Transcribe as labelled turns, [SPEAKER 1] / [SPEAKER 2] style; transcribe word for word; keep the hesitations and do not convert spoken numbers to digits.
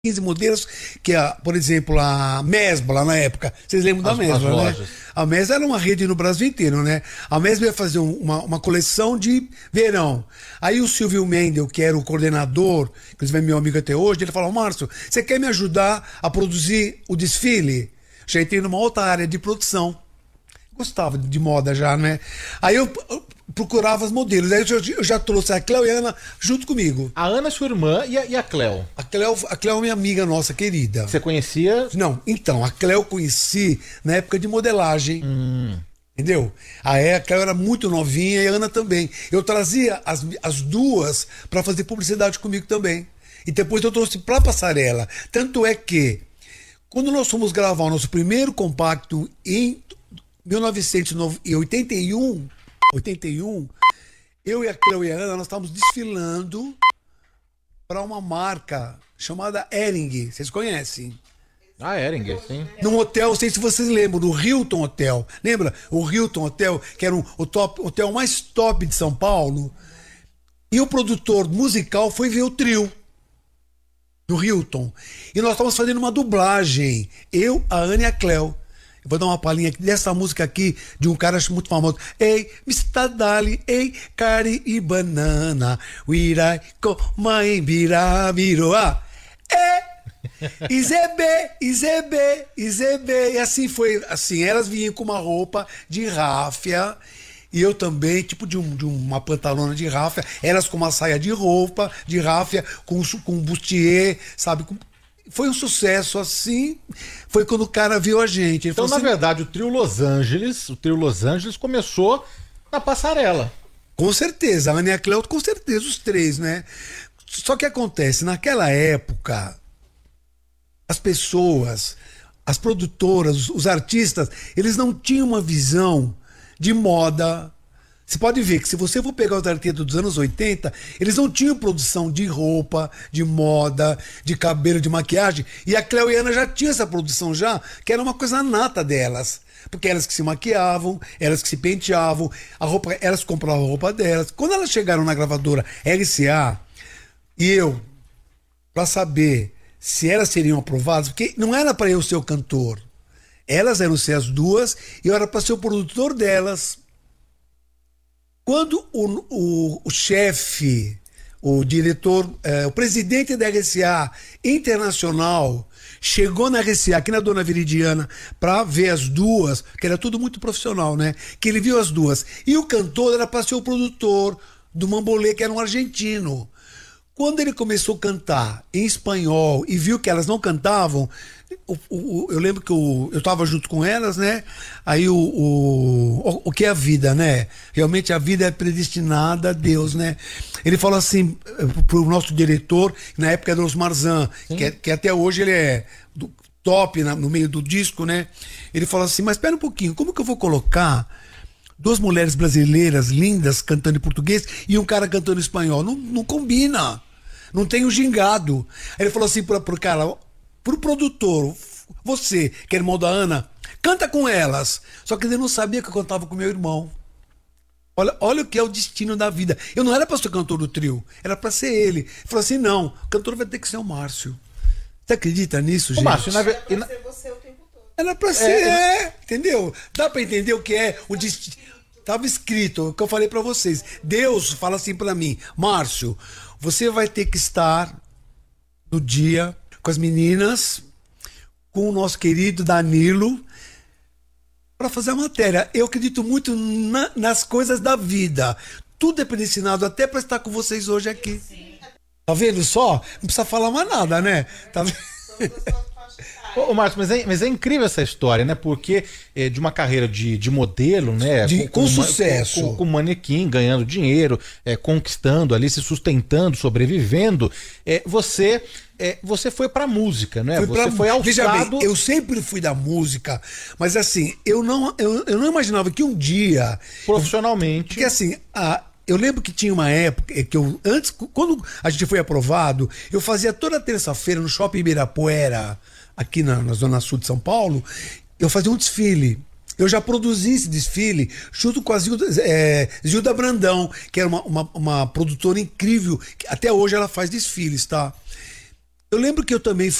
[SPEAKER 1] quinze modelos, que, a, por exemplo, a Mesbla, lá na época, vocês lembram da
[SPEAKER 2] As-
[SPEAKER 1] Mesbla,
[SPEAKER 2] as
[SPEAKER 1] né?
[SPEAKER 2] lojas.
[SPEAKER 1] A Mesbla era uma rede no Brasil inteiro, né? A Mesbla ia fazer um- uma, uma coleção de verão. Aí o Silvio Mendel, que era o coordenador, inclusive é meu amigo até hoje, ele falou: Márcio, você quer me ajudar a produzir o desfile? Já entrei numa outra área de produção. Gostava de moda já, né? Aí eu, eu procurava os modelos. Aí eu já, eu já trouxe a Cléo e a Ana junto comigo.
[SPEAKER 2] A Ana é sua irmã e a, e a Cléo.
[SPEAKER 1] A Cléo, a Cléo é minha amiga nossa, querida.
[SPEAKER 2] Você conhecia?
[SPEAKER 1] Não, então, a Cléo eu conheci na época de modelagem.
[SPEAKER 2] Hum.
[SPEAKER 1] Entendeu? A E- a Cléo era muito novinha e a Ana também. Eu trazia as, as duas para fazer publicidade comigo também. E depois eu trouxe pra passarela. Tanto é que, quando nós fomos gravar o nosso primeiro compacto em mil novecentos e oitenta e um, oitenta e um, eu e a Cléo e a Ana, nós estávamos desfilando para uma marca chamada Hering. Vocês conhecem?
[SPEAKER 2] Ah, Hering, sim.
[SPEAKER 1] Num hotel, não sei se vocês lembram, do Hilton Hotel. Lembra? O Hilton Hotel, que era um, o top, hotel mais top de São Paulo. E o produtor musical foi ver o trio do Hilton. E nós estávamos fazendo uma dublagem. Eu, a Ana e a Cléo. Eu vou dar uma palhinha aqui dessa música aqui de um cara muito famoso. Ei, mister Dali, ei, cari e banana. Uirai, comai, bira, viroa. É. Izebe, Izebe, Izebe. E assim foi, assim, elas vinham com uma roupa de ráfia e eu também, tipo de, um, de uma pantalona de ráfia, elas com uma saia de roupa, de ráfia, com, su- com bustier, sabe? Com- foi um sucesso assim, foi quando o cara viu a gente. Ele
[SPEAKER 2] Então,
[SPEAKER 1] falou
[SPEAKER 2] na
[SPEAKER 1] assim,
[SPEAKER 2] verdade, o trio Los Angeles, o trio Los Angeles começou na passarela.
[SPEAKER 1] com certeza, a Ana e a Cléo, com certeza, os três, né? Só que acontece, naquela época, as pessoas, as produtoras, os, os artistas, eles não tinham uma visão de moda. Você pode ver que se você for pegar os artistas dos anos oitenta, eles não tinham produção de roupa, de moda, de cabelo, de maquiagem. E a Cléo e a Ana já tinham essa produção já, que era uma coisa nata delas. Porque elas que se maquiavam, elas que se penteavam, a roupa, elas compravam a roupa delas. Quando elas chegaram na gravadora R C A, e eu, para saber se elas seriam aprovadas, porque não era para eu ser o cantor. Elas eram ser as duas e eu era para ser o produtor delas. Quando o, o, o chefe, o diretor, eh, o presidente da R C A Internacional chegou na R C A, aqui na Dona Viridiana, para ver as duas, que era tudo muito profissional, né? Que ele viu as duas. E o cantor era para ser o produtor do Mambolê, que era um argentino. Quando ele começou a cantar em espanhol e viu que elas não cantavam, o- o- o- eu lembro que o- eu estava junto com elas, né? Aí o, o, o, o que é a vida, né? Realmente a vida é predestinada a Deus, né? Ele falou assim eh, pro nosso diretor, na época do Osmar Zan, que, é- que até hoje ele é do- top na- no meio do disco, né? Ele falou assim, mas espera um pouquinho, como que eu vou colocar duas mulheres brasileiras lindas cantando em português e um cara cantando em espanhol? Não, não combina. Não tem o gingado. Aí ele falou assim pro, pro cara, pro produtor, você, que é irmão da Ana, canta com elas. Só que ele não sabia que eu cantava com meu irmão. Olha, olha o que é o destino da vida. Eu não era pra ser cantor do trio, era pra ser ele. Ele falou assim, não, o cantor vai ter que ser o Márcio. Você acredita nisso,
[SPEAKER 2] Ô,
[SPEAKER 1] gente?
[SPEAKER 2] Márcio, na, ve- e na-
[SPEAKER 1] Era pra ser, é, entendeu? Dá pra entender o que é o destino. Tava escrito, o que eu falei pra vocês. Deus fala assim pra mim, Márcio, você vai ter que estar no dia com as meninas, com o nosso querido Danilo, pra fazer a matéria. Eu acredito muito na- nas coisas da vida. Tudo é predestinado até pra estar com vocês hoje aqui. Tá vendo só? Não precisa falar mais nada, né? Tá vendo?
[SPEAKER 2] Ô, ô, Márcio, mas é, mas é incrível essa história, né? Porque é, de uma carreira de, de modelo, né?
[SPEAKER 1] De- com
[SPEAKER 2] ma-
[SPEAKER 1] sucesso.
[SPEAKER 2] Com, com manequim, ganhando dinheiro, é, conquistando ali, se sustentando, sobrevivendo. É, você, é, você foi pra música, né?
[SPEAKER 1] Fui
[SPEAKER 2] Você
[SPEAKER 1] pra-
[SPEAKER 2] foi
[SPEAKER 1] Veja
[SPEAKER 2] alçado...
[SPEAKER 1] bem, eu sempre fui da música, mas assim, eu não, eu, eu não imaginava que um dia.
[SPEAKER 2] profissionalmente.
[SPEAKER 1] Porque assim, a, eu lembro que tinha uma época que eu, antes, quando a gente foi aprovado, eu fazia toda terça-feira no Shopping Ibirapuera, aqui na, na Zona Sul de São Paulo, eu fazia um desfile. Eu já produzi esse desfile junto com a Zilda, é, Zilda Brandão, que era uma, uma, uma produtora incrível, que até hoje ela faz desfiles, tá? Eu lembro que eu também